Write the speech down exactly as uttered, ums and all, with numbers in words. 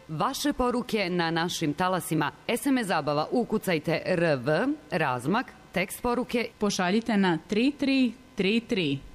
vaše poruke na našim talasima. es em es zabava ukucajte R V, razmak, tekst poruke. Pošaljite na tri tri tri tri.